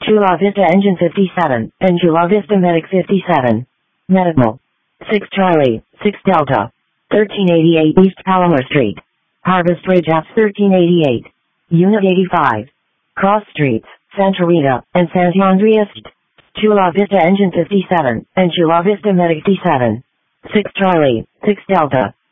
Chula Vista Engine 57, and Chula Vista Medic 57. Medical. 6 Charlie, 6 Delta. 1388 East Palomar Street. Harvest Ridge Apps 1388. Unit 85. Cross Streets, Santa Rita, and Santa Andreas. Chula Vista Engine 57, and Chula Vista Medic 57. 6 Charlie, 6 Delta.